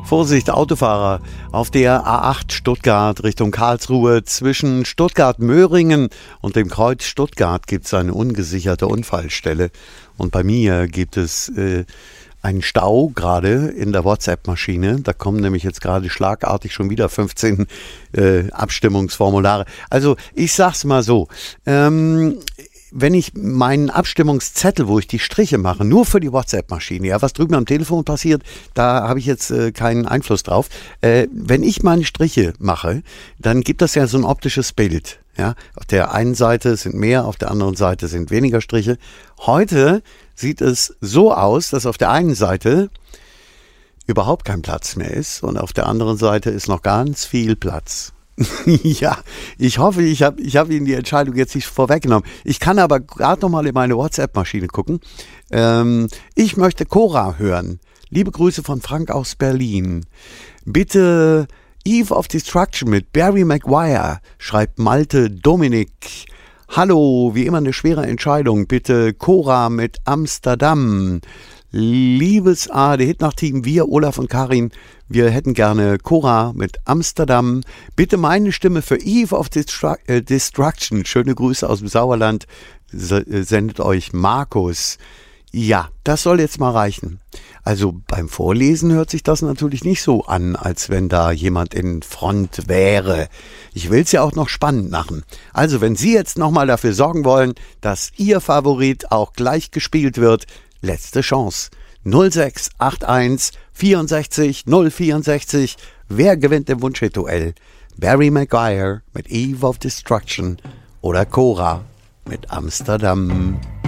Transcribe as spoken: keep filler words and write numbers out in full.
Vorsicht, Autofahrer, auf der A acht Stuttgart Richtung Karlsruhe zwischen Stuttgart-Möhringen und dem Kreuz Stuttgart gibt es eine ungesicherte Unfallstelle. Und bei mir gibt es äh, einen Stau gerade in der WhatsApp-Maschine. Da kommen nämlich jetzt gerade schlagartig schon wieder fünfzehn äh, Abstimmungsformulare. Also ich sag's mal so, ähm, wenn ich meinen Abstimmungszettel, wo ich die Striche mache, nur für die WhatsApp-Maschine, ja, was drüben am Telefon passiert, da habe ich jetzt äh, keinen Einfluss drauf. Äh, wenn ich meine Striche mache, dann gibt das ja so ein optisches Bild. Ja, auf der einen Seite sind mehr, auf der anderen Seite sind weniger Striche. Heute sieht es so aus, dass auf der einen Seite überhaupt kein Platz mehr ist und auf der anderen Seite ist noch ganz viel Platz. Ja, ich hoffe, ich habe ich hab Ihnen die Entscheidung jetzt nicht vorweggenommen. Ich kann aber gerade noch mal in meine WhatsApp-Maschine gucken. Ähm, ich möchte Cora hören. Liebe Grüße von Frank aus Berlin. Bitte Eve of Destruction mit Barry Maguire, schreibt Malte Dominik. Hallo, wie immer eine schwere Entscheidung. Bitte Cora mit Amsterdam. Liebes A R D-Hit-Nach-Team, wir, Olaf und Karin, wir hätten gerne Cora mit Amsterdam. Bitte meine Stimme für Eve of Destru- äh, Destruction. Schöne Grüße aus dem Sauerland. S- sendet euch Markus. Ja, das soll jetzt mal reichen. Also beim Vorlesen hört sich das natürlich nicht so an, als wenn da jemand in Front wäre. Ich will es ja auch noch spannend machen. Also wenn Sie jetzt nochmal dafür sorgen wollen, dass Ihr Favorit auch gleich gespielt wird, letzte Chance. null sechs acht eins vierundsechzig null vierundsechzig. Wer gewinnt im Wunschhit-Duell? Barry Maguire mit Eve of Destruction oder Cora mit Amsterdam.